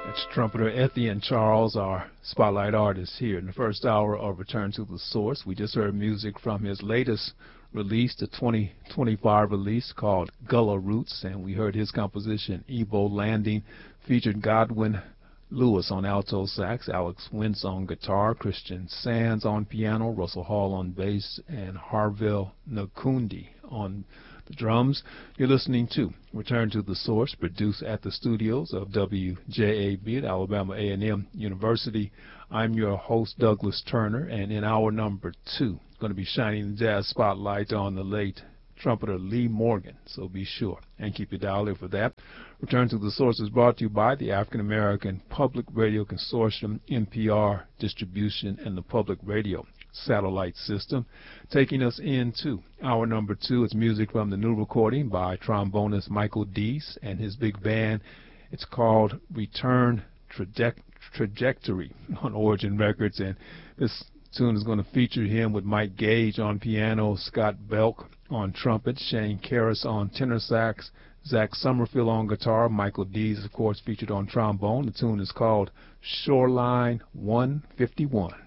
That's trumpeter Etienne Charles, our spotlight artist here. In the first hour of Return to the Source, we just heard music from his latest release, the 2025 release called Gullah Roots, and we heard his composition, Evo Landing, featured Godwin Lewis on alto sax, Alex Wentz on guitar, Christian Sands on piano, Russell Hall on bass, and Harville Nakundi on the drums. You're listening to Return to the Source, produced at the studios of WJAB at Alabama A&M University. I'm your host, Douglas Turner, and in hour number 2, going to be shining the jazz spotlight on the late trumpeter Lee Morgan, so be sure and keep your dial in for that. Return to the Source is brought to you by the African American Public Radio Consortium, NPR Distribution, and the Public Radio Satellite System. Taking us into hour number 2, it's music from the new recording by trombonist Michael Deese and his big band. It's called Return Trajectory on Origin Records, and this tune is going to feature him with Mike Gage on piano, Scott Belk on trumpet, Shane Karras on tenor sax, Zach Summerfield on guitar, Michael Deese, of course, featured on trombone. The tune is called Shoreline 151.